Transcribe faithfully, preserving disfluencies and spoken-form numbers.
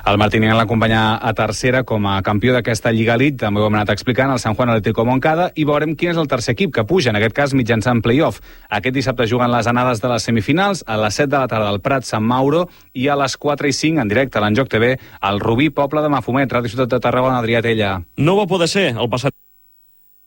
El Martínez l'acompanya a tercera com a campió d'aquesta Lliga Elite, també ho hem anat explicant, el San Juan Atlético Moncada, i veurem quin és el tercer equip que puja, en aquest cas mitjançant play-off. Aquest dissabte juguen les anades de les semifinals, a les set de la tarda al Prat Sant Mauro, i a les quatre i cinc en directe a l'Enjoc T V, al Rubí Poble de Mafumet. Ràdio Ciutat de Tarragona, Adrià Tella. No va poder ser el passat